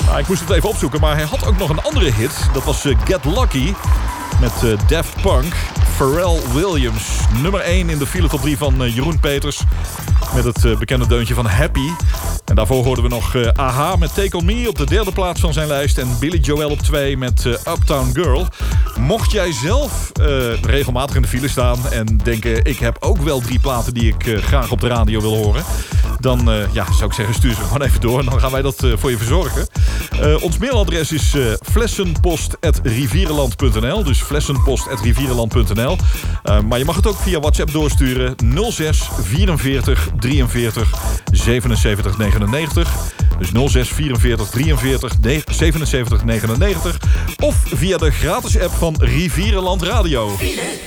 Ik moest het even opzoeken, maar hij had ook nog een andere hit. Dat was Get Lucky met Daft Punk. Pharrell Williams, nummer 1 in de file top 3 van Jeroen Peters. Met het bekende deuntje van Happy. En daarvoor hoorden we nog AHA met Take On Me op de 3e plaats van zijn lijst. En Billy Joel op 2 met Uptown Girl. Mocht jij zelf regelmatig in de file staan en denken... ik heb ook wel 3 platen die ik graag op de radio wil horen... dan zou ik zeggen, stuur ze gewoon even door. En dan gaan wij dat voor je verzorgen. Ons mailadres is flessenpost@rivierenland.nl. Dus flessenpost@rivierenland.nl. Maar je mag het ook via WhatsApp doorsturen. 06 44 43 77 99. Dus 06 44 43 77 99. Of via de gratis app van Rivierenland Radio.